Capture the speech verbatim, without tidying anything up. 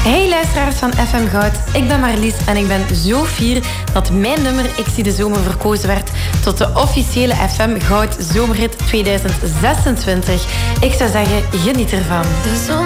Hey luisteraars van F M Goud, ik ben Marlies en ik ben zo fier dat mijn nummer Ik zie de zomer verkozen werd tot de officiële F M Goud Zomerhit tweeduizend zesentwintig. Ik zou zeggen, geniet ervan. De zomer